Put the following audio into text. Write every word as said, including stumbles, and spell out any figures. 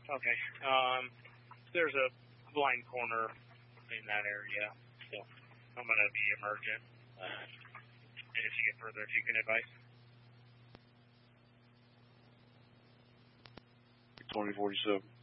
Okay. Um, there's a blind corner in that area, so I'm going to be emergent. Uh, and if you get further, if you can advise. twenty forty-seven.